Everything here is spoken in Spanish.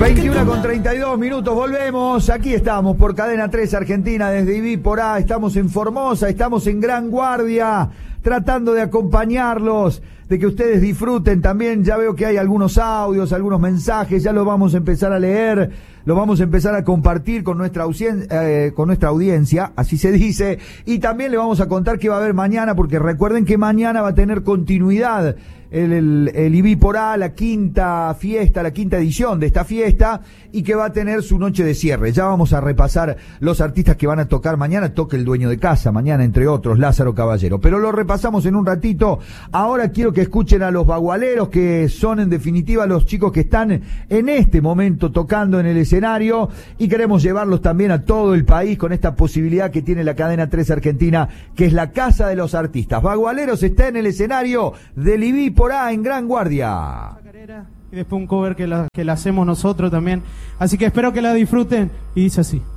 21:32, volvemos, aquí estamos por Cadena 3 Argentina, desde IBI por A, estamos en Formosa, estamos en Gran Guardia, tratando de acompañarlos, de que ustedes disfruten también. Ya veo que hay algunos audios, algunos mensajes, ya los vamos a empezar a leer, los vamos a empezar a compartir con nuestra audiencia, así se dice, y también le vamos a contar qué va a haber mañana, porque recuerden que mañana va a tener continuidad el IBI por A, la quinta edición de esta fiesta, y que va a tener su noche de cierre. Ya vamos a repasar los artistas que van a tocar mañana. Toca el dueño de casa mañana, entre otros, Lázaro Caballero, pero lo repasamos en un ratito. Ahora quiero que escuchen a los bagualeros, que son en definitiva los chicos que están en este momento tocando en el escenario, y queremos llevarlos también a todo el país con esta posibilidad que tiene la Cadena 3 Argentina, que es la casa de los artistas. Bagualeros está en el escenario del IBI por A en Gran Guardia. Y después un cover que la hacemos nosotros también. Así que espero que la disfruten. Y dice así.